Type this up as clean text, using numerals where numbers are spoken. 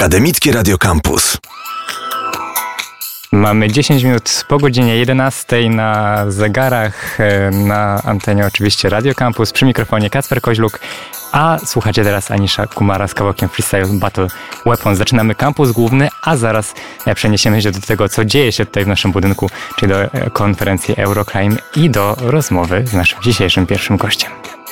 Akademickie Radio Campus. Mamy 10 minut po godzinie 11 na zegarach, na antenie oczywiście Radio Campus, przy mikrofonie Kacper Koźluk, a słuchacie teraz Anisha Kumara z kawałkiem Freestyle Battle Weapons. Zaczynamy kampus główny, a zaraz przeniesiemy się do tego, co dzieje się tutaj w naszym budynku, czyli do konferencji Eurocrime i do rozmowy z naszym dzisiejszym pierwszym gościem.